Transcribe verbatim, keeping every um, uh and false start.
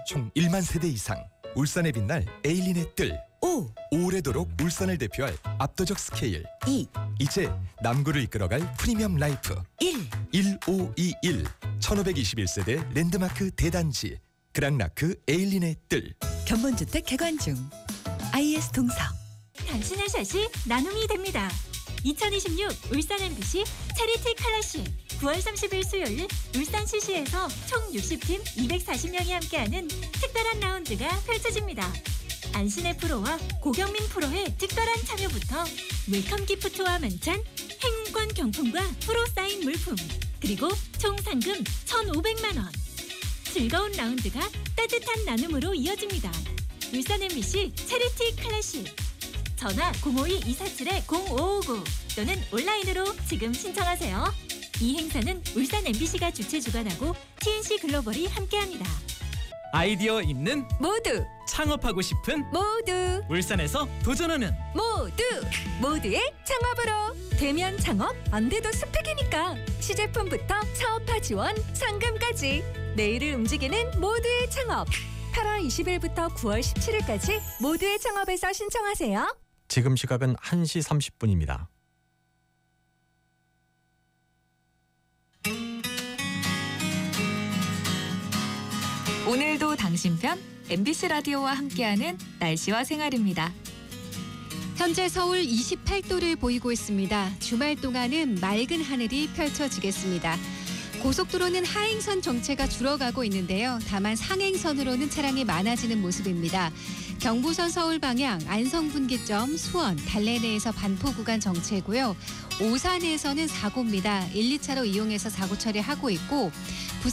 총 일만 세대 이상. 울산에 빛날 에일린의 뜰. 오, 오래도록 울산을 대표할 압도적 스케일. 이, 이제 남구를 이끌어갈 프리미엄 라이프. 일. 일오이일 천오백이십일 세대 랜드마크 대단지 그랑라크 에일린의 뜰. 견본주택 개관 중. 아이에스 동서. 당신의 샷이 나눔이 됩니다. 이천이십육 울산 엠비씨 체리티 칼라시 구월 삼십일 수요일 울산 씨씨에서 총 육십 팀 이백사십 명이 함께하는 특별한 라운드가 펼쳐집니다. 안신의 프로와 고경민 프로의 특별한 참여부터 웰컴 기프트와 만찬, 행운권 경품과 프로 사인 물품, 그리고 총 상금 천오백만 원. 즐거운 라운드가 따뜻한 나눔으로 이어집니다. 울산 엠비씨 체리티 클래식. 전화 공오이 이사칠 공오오구 또는 온라인으로 지금 신청하세요. 이 행사는 울산 엠비씨가 주최 주관하고 티엔씨 글로벌이 함께합니다. 아이디어 있는 모두, 창업하고 싶은 모두, 울산에서 도전하는 모두, 모두의 창업으로. 대면 창업 안 돼도 스펙이니까. 시제품부터 사업화 지원, 상금까지. 내일을 움직이는 모두의 창업. 팔월 이십일부터 구월 십칠일까지 모두의 창업에서 신청하세요. 지금 시각은 한 시 삼십 분입니다. 오늘도 당신 편 엠비씨 라디오와 함께하는 날씨와 생활입니다. 현재 서울 이십팔 도를 보이고 있습니다. 주말 동안은 맑은 하늘이 펼쳐지겠습니다. 고속도로는 하행선 정체가 줄어가고 있는데요. 다만 상행선으로는 차량이 많아지는 모습입니다. 경부선 서울 방향 안성분기점 수원 달래내에서 반포 구간 정체고요. 오산에서는 사고입니다. 일, 이 차로 이용해서 사고 처리하고 있고